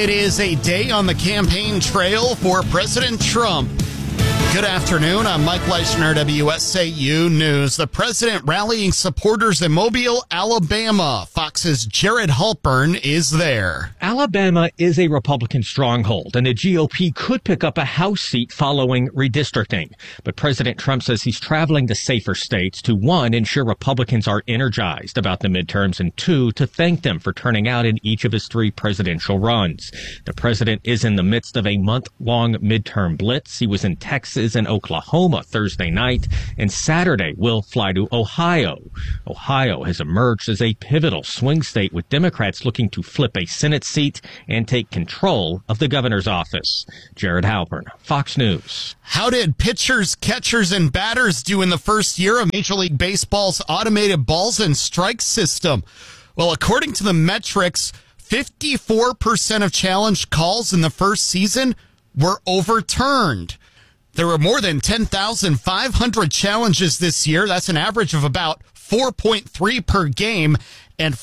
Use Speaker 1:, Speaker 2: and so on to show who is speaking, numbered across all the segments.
Speaker 1: It is a day on the campaign trail for President Trump. Good afternoon. I'm Mike Leishner, WSAU News. The president rallying supporters in Mobile, Alabama. Fox's Jared Halpern is there.
Speaker 2: Alabama is a Republican stronghold, and the GOP could pick up a House seat following redistricting. But President Trump says he's traveling to safer states to, one, ensure Republicans are energized about the midterms, and two, to thank them for turning out in each of his three presidential runs. The president is in the midst of a month-long midterm blitz. He was in Texas and Oklahoma Thursday night, and Saturday will fly to Ohio. Ohio has emerged as a pivotal swing state, with Democrats looking to flip a Senate seat and take control of the governor's office. Jared Halpern, Fox News.
Speaker 1: How did pitchers, catchers, and batters do in the first year of Major League Baseball's automated balls and strikes system? Well, according to the metrics, 54% of challenged calls in the first season were overturned. There were more than 10,500 challenges this year. That's an average of about 4.3 per game, and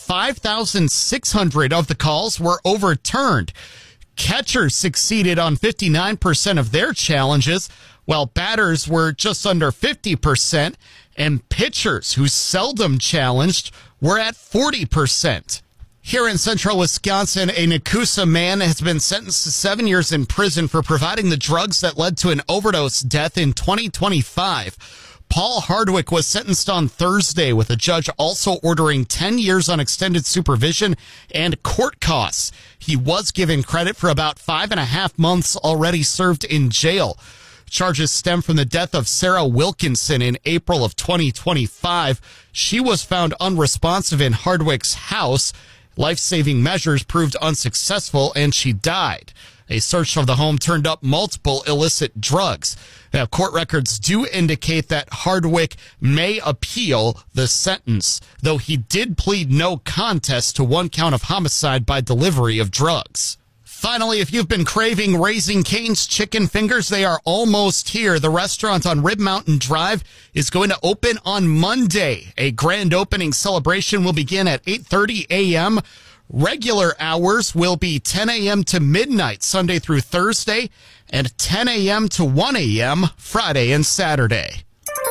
Speaker 1: 5,600 of the calls were overturned. Catchers succeeded on 59% of their challenges, while batters were just under 50%, and pitchers, who seldom challenged, were at 40%. Here in central Wisconsin, a Nakusa man has been sentenced to 7 years in prison for providing the drugs that led to an overdose death in 2025. Paul Hardwick was sentenced on Thursday, with a judge also ordering 10 years on extended supervision and court costs. He was given credit for about 5.5 months already served in jail. Charges stem from the death of Sarah Wilkinson in April of 2025. She was found unresponsive in Hardwick's house. Life-saving measures proved unsuccessful, and she died. A search of the home turned up multiple illicit drugs. Now, court records do indicate that Hardwick may appeal the sentence, though he did plead no contest to one count of homicide by delivery of drugs. Finally, if you've been craving Raising Cane's chicken fingers, they are almost here. The restaurant on Rib Mountain Drive is going to open on Monday. A grand opening celebration will begin at 8:30 a.m. Regular hours will be 10 a.m. to midnight, Sunday through Thursday, and 10 a.m. to 1 a.m. Friday and Saturday.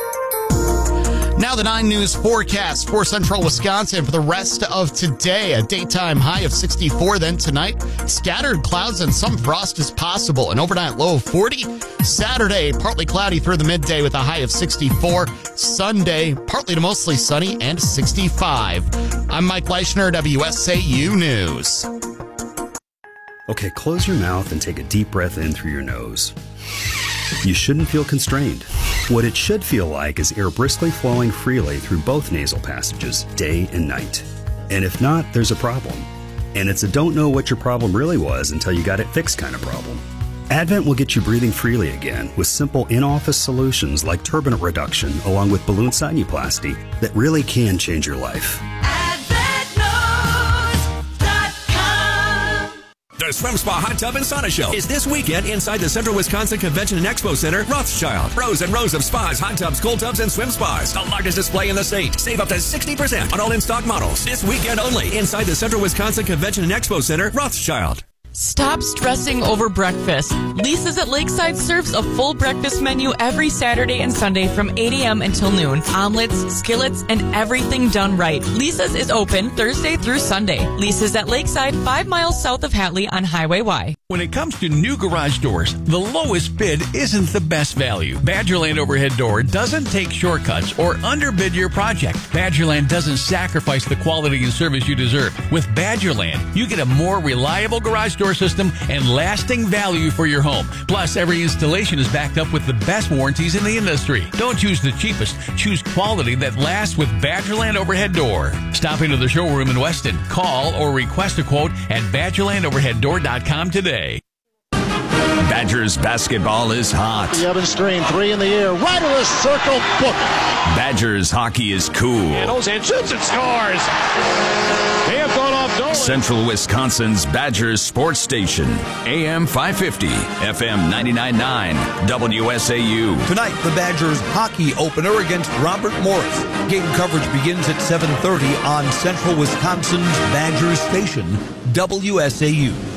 Speaker 1: Now the 9 News forecast for central Wisconsin for the rest of today. A daytime high of 64. Then tonight, scattered clouds and some frost is possible. An overnight low of 40. Saturday, partly cloudy through the midday with a high of 64. Sunday, partly to mostly sunny and 65. I'm Mike Leishner, WSAU News.
Speaker 3: Okay, close your mouth and take a deep breath in through your nose. You shouldn't feel constrained. What it should feel like is air briskly flowing freely through both nasal passages, day and night. And if not, there's a problem. And it's a don't know what your problem really was until you got it fixed kind of problem. Advent will get you breathing freely again with simple in-office solutions like turbinate reduction along with balloon sinuplasty that really can change your life.
Speaker 4: The Swim Spa Hot Tub and Sauna Show is this weekend inside the Central Wisconsin Convention and Expo Center, Rothschild. Rows and rows of spas, hot tubs, cold tubs, and swim spas. The largest display in the state. Save up to 60% on all in-stock models. This weekend only inside the Central Wisconsin Convention and Expo Center, Rothschild.
Speaker 5: Stop stressing over breakfast. Lisa's at Lakeside serves a full breakfast menu every Saturday and Sunday from 8 a.m. until noon. Omelets, skillets, and everything done right. Lisa's is open Thursday through Sunday. Lisa's at Lakeside, 5 miles south of Hatley on Highway Y.
Speaker 6: When it comes to new garage doors, the lowest bid isn't the best value. Badgerland Overhead Door doesn't take shortcuts or underbid your project. Badgerland doesn't sacrifice the quality and service you deserve. With Badgerland, you get a more reliable garage door system and lasting value for your home. Plus, every installation is backed up with the best warranties in the industry. Don't choose the cheapest. Choose quality that lasts with Badgerland Overhead Door. Stop into the showroom in Weston. Call or request a quote at BadgerlandOverheadDoor.com today.
Speaker 7: Badgers basketball is hot.
Speaker 8: The Evans screen, 3 in the air, right of the circle, book it.
Speaker 7: Badgers hockey is cool.
Speaker 8: And shoots and scores. They have gone off Dolan.
Speaker 7: Central Wisconsin's Badgers sports station, AM 550, FM 99.9, WSAU.
Speaker 9: Tonight, the Badgers hockey opener against Robert Morris. Game coverage begins at 7:30 on Central Wisconsin's Badgers station, WSAU.